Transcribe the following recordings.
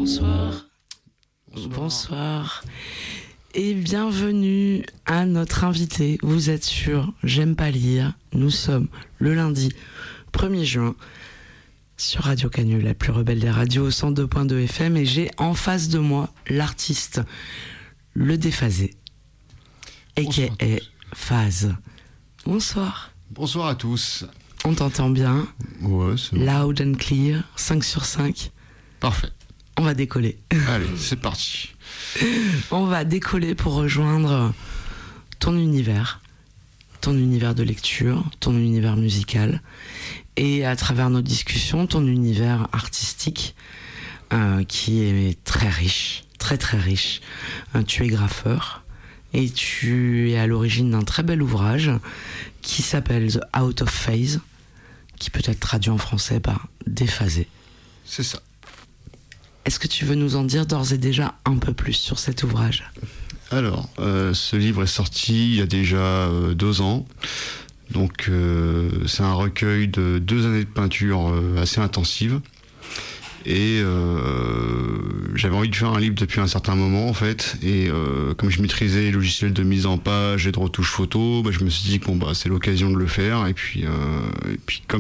Bonsoir. Bonsoir. Et bienvenue à notre invité. Vous êtes sur J'aime pas lire. Nous sommes le lundi 1er juin sur Radio Canu, la plus rebelle des radios, 102.2 FM. Et j'ai en face de moi l'artiste, le déphasé, a.k.a. Phase. Bonsoir. Bonsoir à tous. On t'entend bien. Ouais, c'est bon. Loud and clear, 5 sur 5. Parfait. On va décoller. Allez, c'est parti. On va décoller pour rejoindre ton univers de lecture, ton univers musical, et à travers nos discussions, ton univers artistique, qui est très riche, très très riche. Tu es graffeur, et tu es à l'origine d'un très bel ouvrage qui s'appelle The Out of Phase, qui peut être traduit en français par déphasé. C'est ça. Est-ce que tu veux nous en dire d'ores et déjà un peu plus sur cet ouvrage ? Alors, ce livre est sorti il y a déjà 2 ans. Donc, c'est un recueil de 2 années de peinture assez intensive. Et j'avais envie de faire un livre depuis un certain moment, en fait. Et comme je maîtrisais les logiciels de mise en page et de retouche photo, je me suis dit que c'est l'occasion de le faire. Et puis comme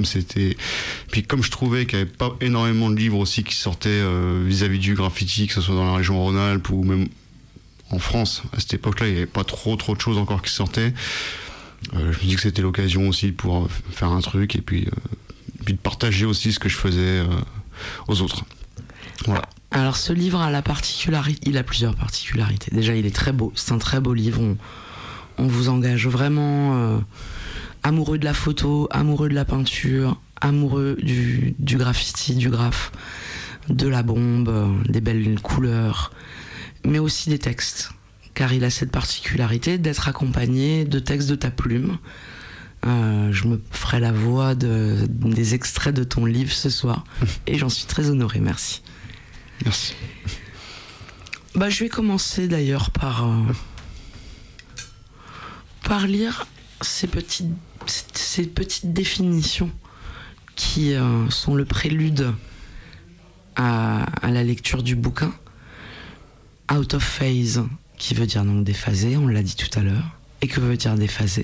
je trouvais qu'il n'y avait pas énormément de livres aussi qui sortaient vis-à-vis du graffiti, que ce soit dans la région Rhône-Alpes ou même en France, à cette époque-là, il n'y avait pas trop de choses encore qui sortaient. Je me suis dit que c'était l'occasion aussi de pouvoir faire un truc et puis de partager aussi ce que je faisais aux autres. Voilà. Alors ce livre a il a plusieurs particularités. Déjà, il est très beau, c'est un très beau livre. On vous engage vraiment amoureux de la photo, amoureux de la peinture, amoureux du graffiti, du graphe, de la bombe, des belles couleurs, mais aussi des textes, car il a cette particularité d'être accompagné de textes de ta plume. Je me ferai la voix des extraits de ton livre ce soir et j'en suis très honoré, merci. Merci. Je vais commencer d'ailleurs par lire ces petites définitions qui sont le prélude à la lecture du bouquin. Out of phase, qui veut dire donc déphasé, on l'a dit tout à l'heure. Et que veut dire déphasé ?